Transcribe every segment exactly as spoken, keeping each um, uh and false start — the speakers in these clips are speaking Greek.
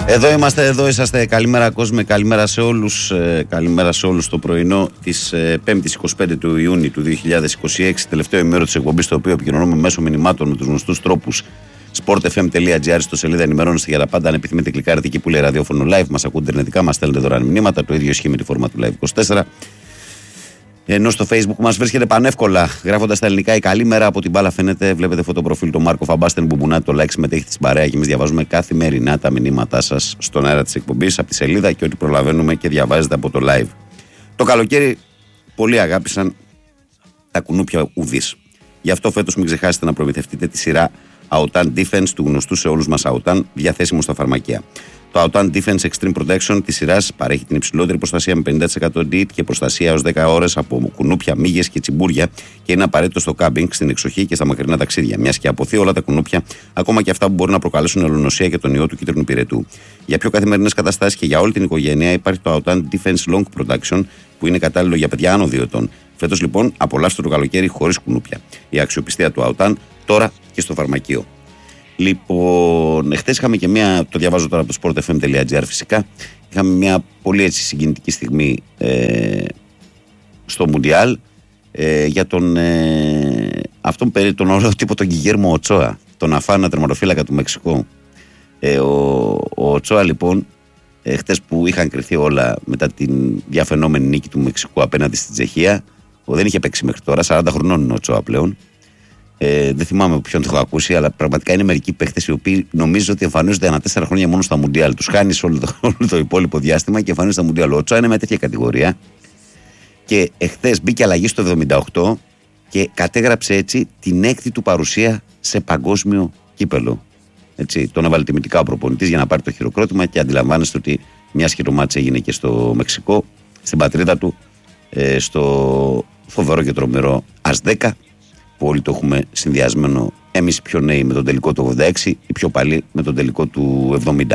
Εδώ είμαστε, εδώ είσαστε. Καλημέρα κόσμε, καλημέρα σε όλους. Ε, καλημέρα σε όλους το πρωινό της ε, πέμπτης εικοστή πέμπτη του Ιούνιου του δύο χιλιάδες είκοσι έξι. Τελευταίο ημέρο της εκπομπής, το οποίο επικοινωνούμε μέσω μηνυμάτων με τους γνωστούς τρόπους. sportfm.gr στο σελίδα ενημερώνεστε για τα πάντα. Αν επιθυμείτε, κλικάρετε εκεί που λέει ραδιόφωνο live. Μας ακούτε ιντερνετικά, μας στέλνετε δωρεάν μηνύματα. Το ίδιο ισχύει με τη φόρμα του Live είκοσι τέσσερα. Ενώ στο Facebook μας βρίσκεται πανεύκολα, γράφοντας τα ελληνικά η καλή μέρα από την μπάλα. Φαίνεται, βλέπετε φωτοπροφίλ του Μάρκο Φαμπάστεν Μπουμπουνά, το like συμμετέχει της παρέα και εμείς διαβάζουμε καθημερινά τα μηνύματά σας στον αέρα της εκπομπής από τη σελίδα και ό,τι προλαβαίνουμε και διαβάζετε από το live. Το καλοκαίρι πολλοί αγάπησαν τα κουνούπια ουδής. Γι' αυτό φέτος μην ξεχάσετε να προμηθευτείτε τη σειρά Autan Defense του γνωστού σε όλους μας Autan, διαθέσιμο στα φαρμακεία. Το Autan Defense Extreme Protection της σειράς παρέχει την υψηλότερη προστασία με πενήντα τοις εκατό ντι ι τι και προστασία έως δέκα ώρες από κουνούπια, μύγες και τσιμπούρια και είναι απαραίτητο στο κάμπινγκ, στην εξοχή και στα μακρινά ταξίδια. Μιας και αποθεί όλα τα κουνούπια, ακόμα και αυτά που μπορεί να προκαλέσουν ελονοσία και τον ιό του κίτρινου πυρετού. Για πιο καθημερινές καταστάσεις και για όλη την οικογένεια υπάρχει το Autan Defense Long Protection που είναι κατάλληλο για παιδιά άνω δύο ετών. Φέτος λοιπόν απολαύστε το καλοκαίρι χωρίς κουνούπια. Η αξιοπιστία του Autan τώρα και στο φαρμακείο. Λοιπόν, εχθές είχαμε και μια, το διαβάζω τώρα από το sportfm.gr φυσικά, είχαμε μια πολύ έτσι συγκινητική στιγμή ε, στο Μουντιάλ ε, για τον ε, αυτόν περί τον ωραίο τύπο τον Γκιγέρμο Οτσόα, τον αφάνα τερματοφύλακα του Μεξικού. Ε, ο, ο Οτσόα λοιπόν, ε, χτες που είχαν κρυθεί όλα μετά την διαφαινόμενη νίκη του Μεξικού απέναντι στην Τσεχία, ο, δεν είχε παίξει μέχρι τώρα, σαράντα χρονών είναι ο Οτσόα πλέον. Ε, δεν θυμάμαι ποιον το έχω ακούσει, αλλά πραγματικά είναι μερικοί παίχτες οι οποίοι νομίζω ότι εμφανίζονται ανά τέσσερα χρόνια μόνο στα Μουντιάλ. Τους χάνει όλο το, όλο το υπόλοιπο διάστημα και εμφανίζονται στα Μουντιάλ. Ο Οτσόα είναι με τέτοια κατηγορία. Και εχθές μπήκε αλλαγή στο εβδομήντα οκτώ και κατέγραψε έτσι την έκτη του παρουσία σε παγκόσμιο κύπελο. Έτσι, τον έβαλε τιμητικά ο προπονητής για να πάρει το χειροκρότημα και αντιλαμβάνεστε ότι μια το μάτς έγινε και στο Μεξικό, στην πατρίδα του, ε, στο φοβερό και τρομερό ΑΣ δέκα. Που όλοι το έχουμε συνδυασμένο, εμείς πιο νέοι με τον τελικό του ογδόντα έξι, οι πιο παλιοί με τον τελικό του εβδομήντα.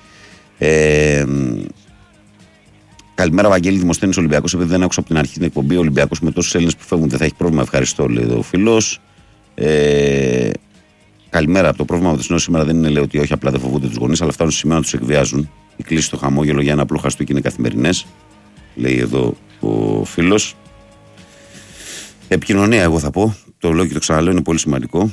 Ε, καλημέρα, Βαγγέλη Δημοσθένης Ολυμπιακός. Επειδή δεν άκουσα από την αρχή την εκπομπή, ο Ολυμπιακός με τόσους Έλληνες που φεύγουν δεν θα έχει πρόβλημα. Ευχαριστώ, λέει εδώ ο φίλος. Ε, καλημέρα. Από το πρόβλημα με το συνό σήμερα δεν είναι, λέει, ότι όχι απλά δεν φοβούνται τους γονείς, αλλά φτάνουν στο σημείο να τους εκβιάζουν. Οι κλήσεις στο χαμόγελο για ένα απλό χαστούκι είναι καθημερινές, λέει εδώ ο φίλος. Επικοινωνία, εγώ θα πω. Το λέω και το ξαναλέω, είναι πολύ σημαντικό.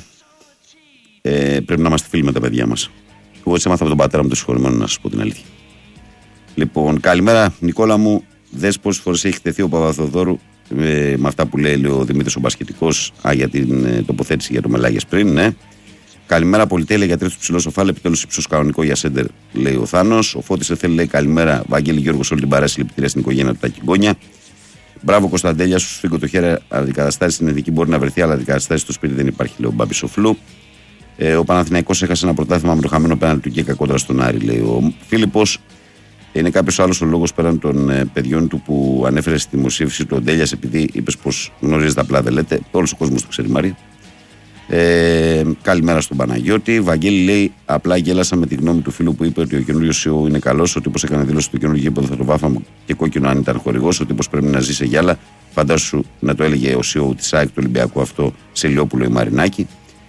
Ε, πρέπει να είμαστε φίλοι με τα παιδιά μας. Εγώ έτσι έμαθα από τον πατέρα μου το συγχωρημένο, να σας πω την αλήθεια. Λοιπόν, καλημέρα, Νικόλα μου. Δες πόσες φορές έχει χτεθεί ο Παπαθοδόρου ε, με αυτά που λέει, λέει ο Δημήτρης ο Μπασκετικός, α, για την ε, τοποθέτηση για το Μελάγες πριν, ναι. Καλημέρα, Πολυτέλεια, για τρίτο ψηλό σοφάλ. Επιτέλους ύψος κανονικό για σέντερ, λέει ο Θάνος. Ο Φώτης Εθέλη λέει καλημέρα, Βαγγέλη Γιώργος, όλη την παρέα, συλληπιτήρια στην οικογένεια του Τακιγκόνια. Μπράβο Κωνσταντέλια, σου σφίγγω το χέρι. Αντικαταστάσει στην εθνική μπορεί να βρεθεί, αλλά αντικαταστάσει στο σπίτι δεν υπάρχει, λέει ο Μπάμπη Σοφλού. Ε, ο Παναθηναϊκός έχασε ένα πρωτάθλημα με το χαμένο πέναλτι του Γκέκα κόντρα στον Άρη, λέει ο Φίλιππος. Είναι κάποιο άλλο ο λόγο πέραν των ε, παιδιών του που ανέφερε στη δημοσίευση του ο Ντέλιας, επειδή είπε πω γνωρίζετε απλά δεν λέτε. Όλο ο κόσμο το ξέρει, Μαρία. Ε, καλημέρα στον Παναγιώτη. Βαγγέλη λέει: απλά γέλασα με τη γνώμη του φίλου που είπε ότι ο καινούριο σι ι ο είναι καλό. Ο τύπος έκανε δήλωση του καινούργιου γήπεδο θα το βάφαμε και κόκκινο αν ήταν χορηγός. Ο τύπος πρέπει να ζει σε γυάλα. Φαντάσου να το έλεγε ο σι ι ο της ΑΕΚ του Ολυμπιακού αυτό σε Λιόπουλο ή Μαρινάκη.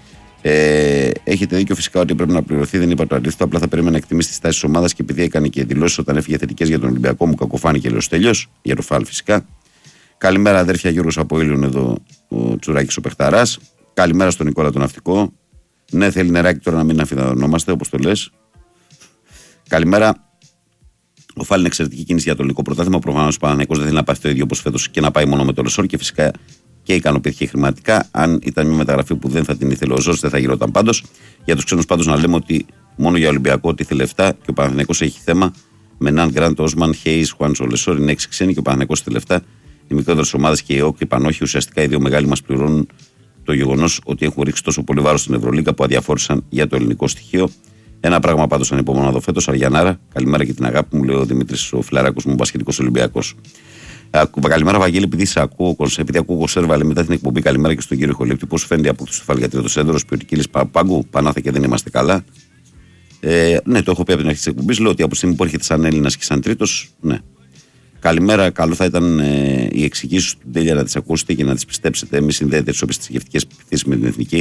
Ε, έχετε δίκιο φυσικά ότι πρέπει να πληρωθεί. Δεν είπα το αντίθετο. Απλά θα περίμενα να εκτιμήσει τη στάση τη ομάδα και επειδή έκανε και δηλώσει όταν έφυγε θετικές για τον Ολυμπιακό, μου κακοφάνηκε, λέει ο Στέλιος. Για το φάλ φυσικά. Καλημέρα, αδέρφια Γιώργος από Ήλιον εδώ ο Τσουράκης ο Πεχταράς. Καλημέρα στον Νικόλα τον Ναυτικό. Ναι, θέλει νεράκι τώρα να μην αφιδανόμαστε, όπως το λες. Καλημέρα. Ο Φάλ είναι εξαιρετική κίνηση για το ελληνικό πρωτάθλημα. Προφανώς ο Παναθηναϊκός δεν θέλει να πάει το ίδιο όπως φέτος και να πάει μόνο με το Λεσόρ και φυσικά και ικανοποιήθηκε χρηματικά. Αν ήταν μια μεταγραφή που δεν θα την ήθελε ο Ζόρς, δεν θα γινόταν πάντως. Για τους ξένους πάντως να λέμε ότι μόνο για Ολυμπιακό ότι ήθελε επτά και ο Παναθηναϊκός έχει θέμα με Ναν Γκραντ, Όσμαν, Χέις, Χουάντσο Λεσόρ. Είναι έξι ξένοι και ο Παναθηναϊκός ήθελε επτά. Οι μικρότερες ομάδες και οι ΟΚ και οι Πανόχοι ουσιαστικά οι δύο μεγάλοι μας πληρώνουν το γεγονός ότι έχουν ρίξει τόσο πολύ βάρος στην Ευρωλίγκα που αδιαφόρησαν για το ελληνικό στοιχείο. Ένα πράγμα πάντως ανυπομονώ εδώ φέτος. Αριανάρα, καλημέρα και την αγάπη μου, λέει ο Δημήτρης ο Φιλαράκος μου, Μπασχετικός Ολυμπιακός. Καλημέρα, Βαγγέλη, επειδή σε ακούω, επειδή ακούω κονσέρβα, μετά την εκπομπή, καλημέρα και στον κύριο Χολέπτη. Πώς φαίνεται από το κεφάλι για τρίτο σέντερο, ποιοτική λύση Πάγκου, Πανάθα και δεν είμαστε καλά. Ε, ναι, το έχω πει από την αρχή τη εκπομπή. Λέω ότι από τη στιγμή που έρχεται σαν Έλληνας και σαν τρίτος, ναι. Καλημέρα, καλό θα ήταν ε, οι εξηγήσεις του Ντέλια να τις ακούσετε και να τις πιστέψετε. Μη συνδέετε τις όποιες θρησκευτικές πεποιθήσεις με την εθνική.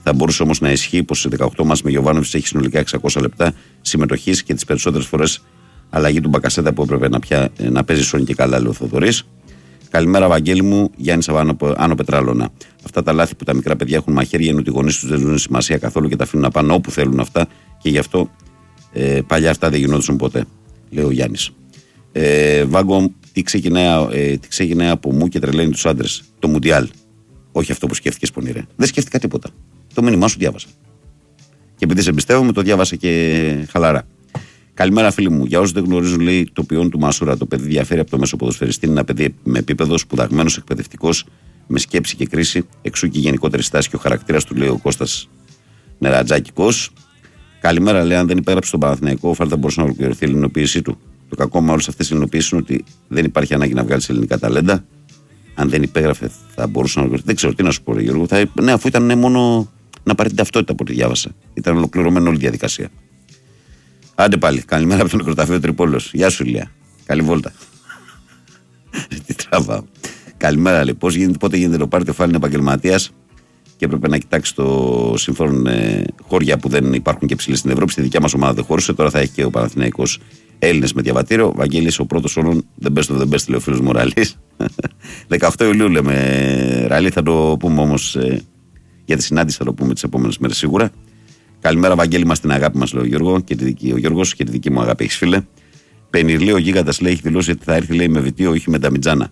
Θα μπορούσε όμως να ισχύει πως σε δεκαοκτώ μάτς με Γιοβάνοβιτς έχει συνολικά εξακόσια λεπτά συμμετοχής και τις περισσότερες φορές αλλαγή του Μπακασέτα που έπρεπε να, πια, να παίζει σώνει και καλά, λέει ο Θοδωρής. Καλημέρα, Βαγγέλη μου, Γιάννη Άνω, Άνω Πετράλωνα. Αυτά τα λάθη που τα μικρά παιδιά έχουν μαχαίρια είναι ότι οι γονείς τους δεν δίνουν σημασία καθόλου και τα αφήνουν να πάνε όπου θέλουν αυτά και γι' αυτό ε, παλιά αυτά δεν γινόντουσαν ποτέ, λέει ο Γιάννης. Ε, Βάγκο, τι ξεκινάει, ε, τι ξεκινάει από μου και τρελαίνει τους άντρες. Το Μουντιάλ. Όχι αυτό που σκέφτηκες, Πονηρέ. Δεν σκέφτηκα τίποτα. Το μήνυμά σου διάβασα. Και επειδή σε εμπιστεύομαι, το διάβασα και χαλαρά. Καλημέρα, φίλοι μου. Για όσους δεν γνωρίζουν, λέει το ποιόν του Μασούρα, το παιδί διαφέρει από το μέσο ποδοσφαιριστή. Είναι ένα παιδί με επίπεδο, σπουδαγμένος, εκπαιδευτικός, με σκέψη και κρίση. Εξού και η γενικότερη στάση και ο χαρακτήρας του, λέει ο Κώστας Νερατζάκικος. Καλημέρα, λέει, αν δεν υπέγραψε τον Παναθηναϊκό, ο Φάρ θα μπορούσε να ολοκληρωθεί η ελληνοποίησή του. Το κακό με όλες αυτές τις ελληνοποίησεις είναι ότι δεν υπάρχει ανάγκη να βγάλει ελληνικά ταλέντα. Αν δεν υπέγραφε, θα μπορούσε να ολοκληρωθεί. Δεν ξέρω τι να σου πω, Γιώργο. Θα... Ναι, αφού ήταν ναι, μόνο να πάρει την ταυτότητα από ό,τι διάβασα. Ήταν ολοκληρωμένη όλη η διαδικασία. Άντε πάλι. Καλημέρα από το νεκροταφείο Τρυπόλος. Γεια σου, Ηλία. Καλή βόλτα. Τι τραβάω. Καλημέρα, λέει. Πώς γίνεται, πότε γίνεται το πάρτι ο Φάλιν επαγγελματίας και έπρεπε να κοιτάξει το σύμφωνο ε, χώρια που δεν υπάρχουν και ψηλοί στην Ευρώπη. Στη δικιά μας ομάδα δεν χώρισε. Τώρα θα έχει και ο Παναθηναϊκός Έλληνες με διαβατήριο. Βαγγέλης ο πρώτος όλων. Δεν best of the best, λέει ο φίλος μου Ραλής. δεκαοκτώ Ιουλίου λέμε, Ραλή. Θα το πούμε όμως ε, για τη συνάντηση, θα το πούμε τις επόμενες μέρες σίγουρα. Καλημέρα, Βαγγέλη, μας την αγάπη μας, λέει ο, Γιώργο, και τη δική, ο Γιώργος, και τη δική μου αγάπη έχεις, φίλε. Πενιρλή, ο Γίγαντας, λέει, έχει δηλώσει ότι θα έρθει, λέει, με βιτίο, όχι με τα μιτζάνα.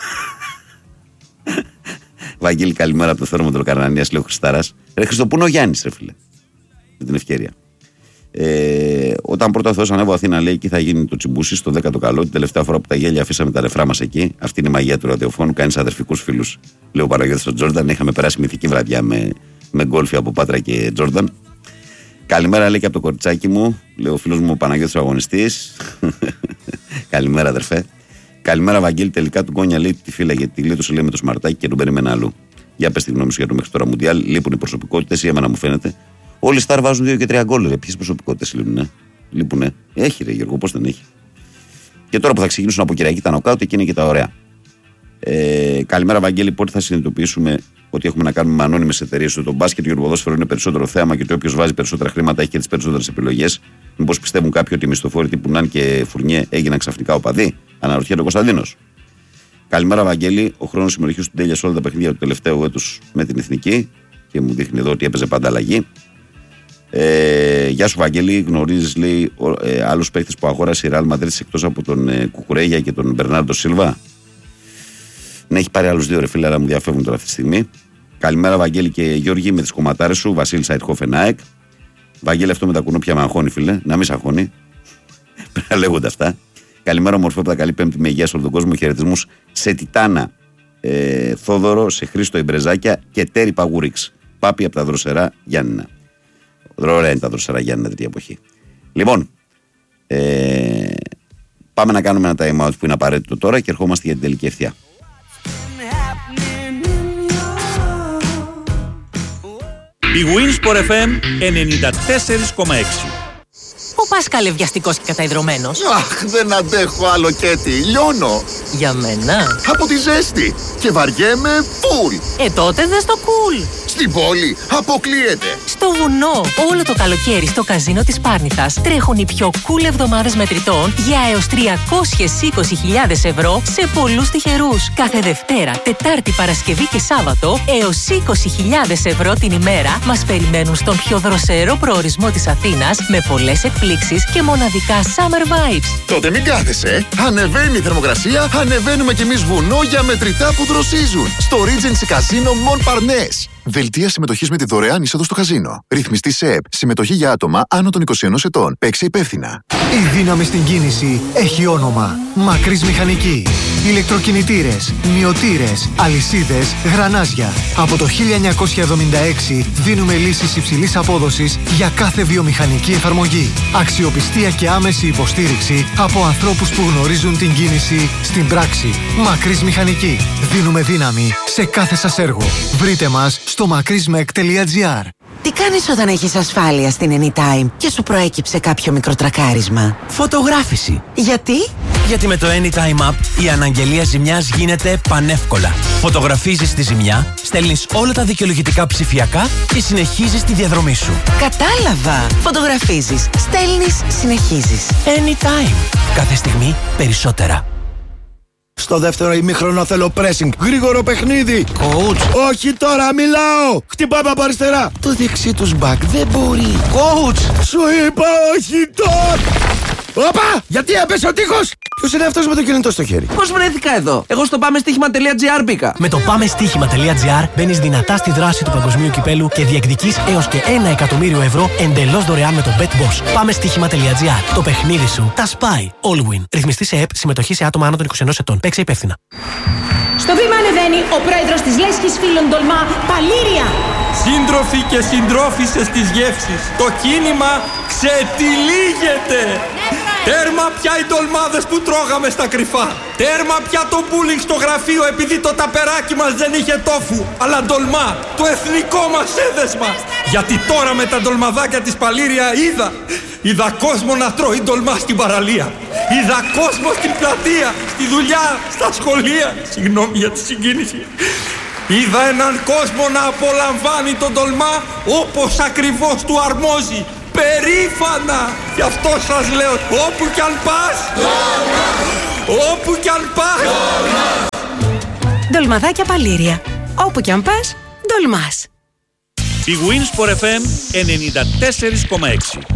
Βαγγέλη, καλημέρα από το θέρμο του Καρνανίας, λέει ο Χριστάρας. Ρε Χριστό, πού είναι ο Γιάννης, ρε φίλε, με την ευκαιρία. Ε, όταν πρώτα ο Θεός ανέβω Αθήνα, λέει, εκεί θα γίνει το τσιμπούσι, στο δέκατο καλό. Την τελευταία φορά που τα γέλια αφήσαμε τα ρεφρά μας εκεί. Αυτή είναι η μαγεία του ραδιοφώνου. Κάνει αδερφικούς φίλους, λέει ο Παναγιώτης ο Τζόρνταν. Είχαμε περάσει μυθική βραδιά με, με γκόλφι από Πάτρα και Τζόρνταν. Καλημέρα, λέει, και από το κοριτσάκι μου, λέει ο φίλος μου ο Παναγιώτης ο αγωνιστής. Καλημέρα, αδερφέ. Καλημέρα, Βαγγέλη. Τελικά του Γκόνια, λέει, τη φύλλα γιατί γλίτωσε, λέει, με το σμαρτάκι και τον περίμενα αλλού. Για πες τη γνώμη σου για το μέχρι τώρα Μουντιάλ. Λείπουν οι προσωπικότητες ή εμένα μου φαίνεται. Όλοι οι στάρ βάζουν δύο και τρία γκολ. Ποιες προσωπικότητες λείπουνε. Λείπουνε. Έχει, ρε Γιώργο, πώς δεν έχει. Και τώρα που θα ξεκινήσουν από Κυριακή τα νοκάουτ, εκεί είναι και τα ωραία. Ε, καλημέρα, Βαγγέλη. Πότε θα συνειδητοποιήσουμε ότι έχουμε να κάνουμε με ανώνυμες εταιρείες, ότι το μπάσκετ και το ποδόσφαιρο είναι περισσότερο θέαμα και ότι όποιος βάζει περισσότερα χρήματα έχει και τις περισσότερες επιλογές? Μήπως πιστεύουν κάποιοι ότι οι μισθοφόροι τύπου Ναν και Φουρνιέ έγιναν ξαφνικά οπαδοί? Αναρωτιέται ο Κωνσταντίνος. Καλημέρα, Βαγγέλη. Ο χρόνος συμμετοχής του τέλεια σε όλα τα παιχνίδια του τελευταίου έτους με την εθνική και μου δείχνει εδώ ότι έπαιζε πάντα αλλαγή. Ε, γεια σου, Βαγγέλη. Γνωρίζεις, λέει, ε, άλλους παίκτες που αγόρασε η Ρεάλ Μαδρίτης εκτός από τον ε, Κουκουρέγια και τον Μπερνάρντο Σίλβα? Ναι, έχει πάρει άλλους δύο, ρε φίλε, αλλά μου διαφεύγουν τώρα αυτή τη στιγμή. Καλημέρα, Βαγγέλη και Γιώργη, με τις κομματάρες σου. Βασίλης Αϊρχόφεν ΑΕΚ. Βαγγέλη, αυτό με τα κουνούπια με αγχώνει, φίλε. Να μην σε αγχώνει. Πρέπει να λέγονται αυτά. Καλημέρα, μορφόπεδα. Καλή Πέμπτη με υγεία σε όλο τον κόσμο. Χαιρετισμούς σε Τιτάνα ε, Θόδωρο, σε Χρήστο Ιμπρεζάκια και Τέρι Παγούριξ. Πάπη από τα Δροσερά Γιάννηνα. Ωραία είναι τα Δροσερά Γιάννηνα τέτοια εποχή. Λοιπόν, ε, πάμε να κάνουμε ένα time out που είναι απαραίτητο τώρα και ερχόμαστε για την τελική ευθεία. Η Winsport εφ εμ ενενήντα τέσσερα κόμμα έξι. Πού πας καλευδιαστικός και καταϊδρωμένος? Αχ, δεν αντέχω άλλο, Κέτι. Λιώνω. Για μένα? Από τη ζέστη. Και βαριέμαι φουλ. Ε, τότε δες το cool. Στην πόλη αποκλείεται. Στο βουνό, όλο το καλοκαίρι στο καζίνο της Πάρνηθας τρέχουν οι πιο cool εβδομάδες μετρητών για έως τριακόσιες είκοσι χιλιάδες ευρώ σε πολλούς τυχερούς. Κάθε Δευτέρα, Τετάρτη, Παρασκευή και Σάββατο έως είκοσι χιλιάδες ευρώ την ημέρα μας περιμένουν στον πιο δροσερό προορισμό της Αθήνας με πολλές εκπλήξεις και μοναδικά summer vibes. Τότε μην κάθεσαι. Ανεβαίνει η θερμοκρασία, ανεβαίνουμε κι εμείς βουνό για μετρητά που δροσίζουν. Στο Regency Casino Montparnasse. Δελτία συμμετοχής με τη δωρεάν είσοδο στο καζίνο. Ρυθμιστή ΣΕΠ. Συμμετοχή για άτομα άνω των είκοσι ενός ετών. Παίξε υπεύθυνα. Η δύναμη στην κίνηση έχει όνομα. Μακρύς Μηχανική. Ηλεκτροκινητήρες, μυωτήρες, αλυσίδες, γρανάζια. Από το χίλια εννιακόσια εβδομήντα έξι δίνουμε λύσεις υψηλής απόδοσης για κάθε βιομηχανική εφαρμογή. Αξιοπιστία και άμεση υποστήριξη από ανθρώπους που γνωρίζουν την κίνηση στην πράξη. Μακρύς Μηχανική. Δίνουμε δύναμη σε κάθε σας έργο. Βρείτε μας στο μακρύσμεκ τελεία τζι άρ. Τι κάνεις όταν έχεις ασφάλεια στην Anytime και σου προέκυψε κάποιο μικροτρακάρισμα? Φωτογράφηση. Γιατί? Γιατί με το Anytime App η αναγγελία ζημιάς γίνεται πανεύκολα. Φωτογραφίζεις τη ζημιά, στέλνεις όλα τα δικαιολογητικά ψηφιακά και συνεχίζεις τη διαδρομή σου. Κατάλαβα. Φωτογραφίζεις, στέλνεις, συνεχίζεις. Anytime. Κάθε στιγμή περισσότερα. Στο δεύτερο ημίχρονο θέλω pressing. Γρήγορο παιχνίδι. Coach. Όχι τώρα, μιλάω. Χτυπάμε από αριστερά. Το δεξί τους μπακ δεν μπορεί. Coach. Σου είπα όχι τώρα. Όπα! Γιατί έπεσε ο τείχος! Ποιος είναι αυτός με το κινητό στο χέρι? Πώς βρέθηκα εδώ? Εγώ στο πάμε στοίχημα τελεία τζι άρ μπήκα. Με το πάμε στοίχημα τελεία τζι άρ μπαίνεις δυνατά στη δράση του παγκοσμίου κυπέλου και διεκδικείς έως και ένα εκατομμύριο ευρώ εντελώς δωρεάν με το BetBoss. Πάμε στοίχημα τελεία τζι άρ. Το παιχνίδι σου τα σπάει. All win. Ρυθμιστή σε ΕΠ, συμμετοχή σε άτομα άνω των είκοσι ενός ετών. Παίξε υπεύθυνα. Στο βήμα ανεβαίνει ο πρόεδρος της Λέσχης Φίλων Τολμά, Παλήρια. Σύντροφοι και συντρόφισσες της γεύσης, το κίνημα ξετυλίγεται. Τέρμα πια οι ντολμάδες που τρώγαμε στα κρυφά. Τέρμα πια το μπούλινγκ στο γραφείο επειδή το ταπεράκι μας δεν είχε τόφου. Αλλά ντολμά, το εθνικό μας έδεσμα. Γιατί τώρα με τα ντολμαδάκια της Παλήρια είδα. Είδα κόσμο να τρώει ντολμά στην παραλία. Είδα κόσμο στην πλατεία, στη δουλειά, στα σχολεία. Συγγνώμη για τη συγκίνηση. Είδα έναν κόσμο να απολαμβάνει τον ντολμά όπως ακριβώς του αρμόζει. Περήφανα! Γι' αυτό σας λέω, όπου κι αν πας, όπου κι αν πας. Ντολμαδάκια Παλήρια. Όπου κι αν πας, ντολμάς. Η Wins for εφ εμ ενενήντα τέσσερα κόμμα έξι.